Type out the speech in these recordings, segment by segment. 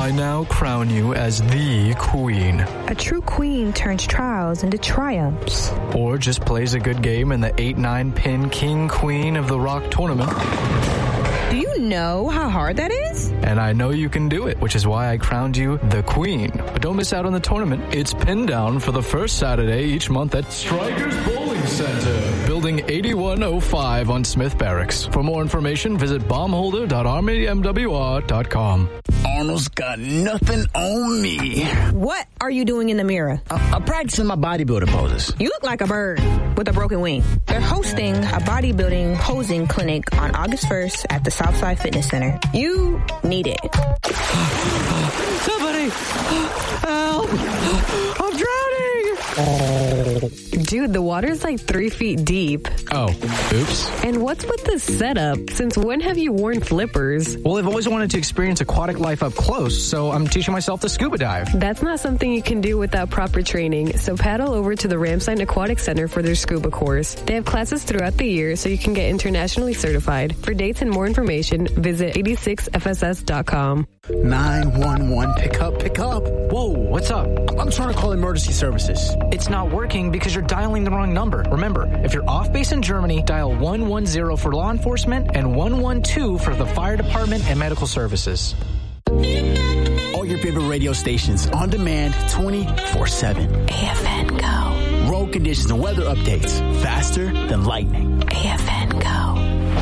I now crown you as the queen. A true queen turns trials into triumphs. Or just plays a good game in the 8-9 pin king queen of the rock tournament. Do you know how hard that is? And I know you can do it, which is why I crowned you the queen. But don't miss out on the tournament. It's pinned down for the first Saturday each month at Strikers Bowling Center, Building 8105 on Smith Barracks. For more information, visit bombholder.armymwr.com. Arnold's got nothing on me. What are you doing in the mirror? I'm practicing my bodybuilder poses. You look like a bird with a broken wing. They're hosting a bodybuilding posing clinic on August 1st at the Southside Fitness Center. You need it. Somebody! Help! I'm drowning! Dude, the water's like 3 feet deep. Oh, oops. And what's with this setup? Since when have you worn flippers? Well, I've always wanted to experience aquatic life up close, so I'm teaching myself to scuba dive. That's not something you can do without proper training, so paddle over to the Ramstein Aquatic Center for their scuba course. They have classes throughout the year, so you can get internationally certified. For dates and more information, visit 86fss.com. 911, pick up. Whoa, what's up? I'm trying to call emergency services. It's not working because you're dialing the wrong number. Remember, if you're off base in Germany, dial 110 for law enforcement and 112 for the fire department and medical services. All your favorite radio stations on demand 24/7. AFN Go. Road conditions and weather updates faster than lightning. AFN Go.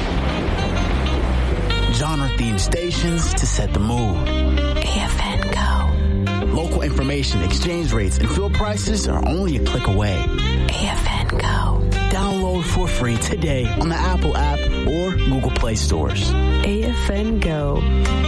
Genre-themed stations to set the mood. AFN Go. Local information, exchange rates, and fuel prices are only a click away. AFN Go. Download for free today on the Apple app or Google Play stores. AFN Go.